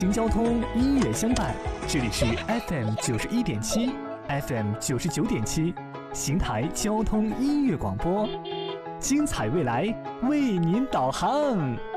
行交通音乐相伴，这里是 FM91.7 FM99.7邢台交通音乐广播，精彩未来为您导航。